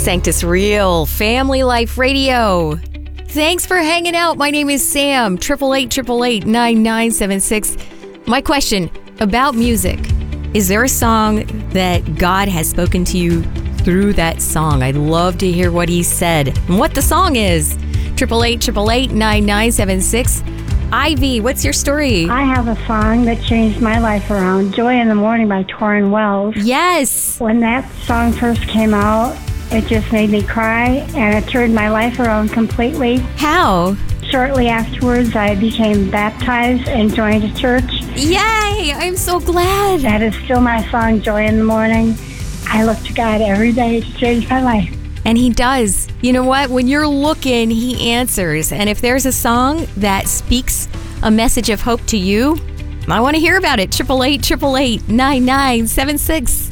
Sanctus Real Family Life Radio. Thanks for hanging out. My name is Sam, 888-888-9976. My question about music. Is there a song that God has spoken to you through that song? I'd love to hear what he said and what the song is. 888-888-9976. Ivy, what's your story? I have a song that changed my life around, Joy in the Morning by Torrin Wells. Yes. When that song first came out, it just made me cry, and it turned my life around completely. How? Shortly afterwards, I became baptized and joined a church. Yay! I'm so glad. That is still my song, Joy in the Morning. I look to God every day to change my life. And he does. You know what? When you're looking, he answers. And if there's a song that speaks a message of hope to you, I want to hear about it. 888-888-9976.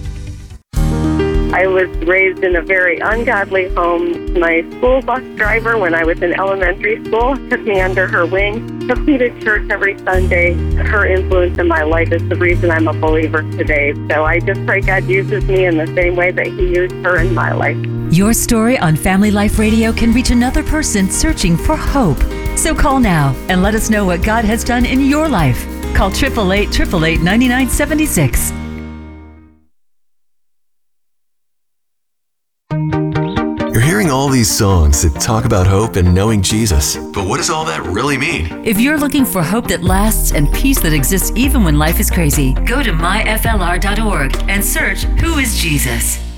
I was raised in a very ungodly home. My school bus driver, when I was in elementary school, took me under her wing, took me to church every Sunday. Her influence in my life is the reason I'm a believer today. So I just pray God uses me in the same way that he used her in my life. Your story on Family Life Radio can reach another person searching for hope. So call now and let us know what God has done in your life. Call 888-888-9976. You're hearing all these songs that talk about hope and knowing Jesus. But what does all that really mean? If you're looking for hope that lasts and peace that exists even when life is crazy, go to myflr.org and search Who is Jesus?